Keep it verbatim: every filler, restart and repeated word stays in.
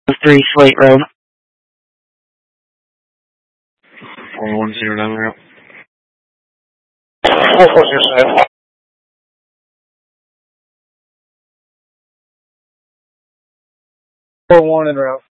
three Slate Road. four one zero nine route. four four zero seven. four one en route.